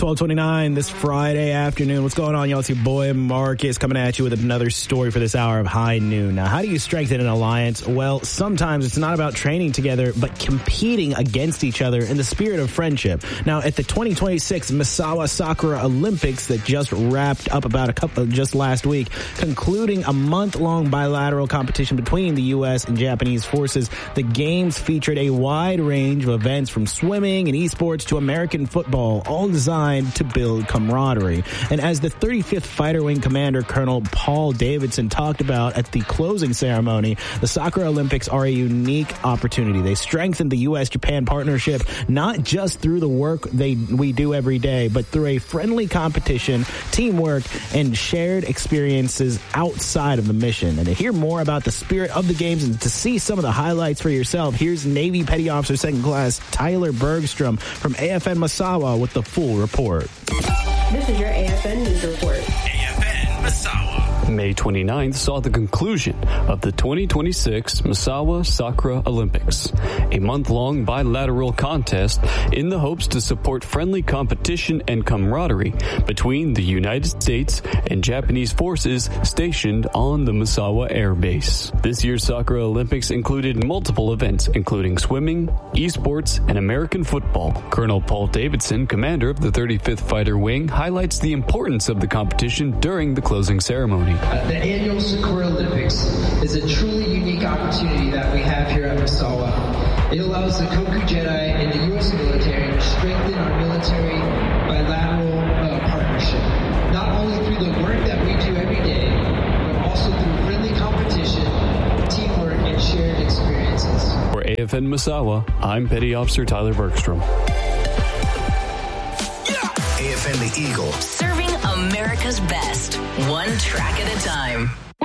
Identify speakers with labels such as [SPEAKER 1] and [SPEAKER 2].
[SPEAKER 1] 12:29 this Friday afternoon. What's going on, y'all? It's your boy Marcus coming at you with another story for this hour of High Noon. Now, how do you strengthen an alliance? Well, sometimes it's not about training together, but competing against each other in the spirit of friendship. Now, at the 2026 Misawa Sakura Olympics that just wrapped up just last week, concluding a month-long bilateral competition between the U.S. and Japanese forces, the games featured a wide range of events from swimming and esports to American football, all designed to build camaraderie. And as the 35th Fighter Wing Commander Colonel Paul Davidson talked about at the closing ceremony, the Sakura Olympics are a unique opportunity. They strengthen the U.S.-Japan partnership not just through the work we do every day, but through a friendly competition, teamwork, and shared experiences outside of the mission. And to hear more about the spirit of the games and to see some of the highlights for yourself, here's Navy Petty Officer Second Class Tyler Bergstrom from AFN Misawa with the full report.
[SPEAKER 2] This is your AFN News Report.
[SPEAKER 3] AFN Misawa.
[SPEAKER 4] May 29th saw the conclusion of the 2026 Misawa Sakura Olympics, a month-long bilateral contest in the hopes to support friendly competition and camaraderie between the United States and Japanese forces stationed on the Misawa Air Base. This year's Sakura Olympics included multiple events, including swimming, esports, and American football. Colonel Paul Davidson, commander of the 35th Fighter Wing, highlights the importance of the competition during the closing ceremony.
[SPEAKER 5] The annual Sakura Olympics is a truly unique opportunity that we have here at Misawa. It allows the Koku Jedi and the U.S. military to strengthen our military bilateral partnership, not only through the work that we do every day, but also through friendly competition, teamwork, and shared experiences.
[SPEAKER 4] For AFN Misawa, I'm Petty Officer Tyler Bergstrom.
[SPEAKER 3] AFN the Eagle.
[SPEAKER 6] Serving America's best, one track at a time.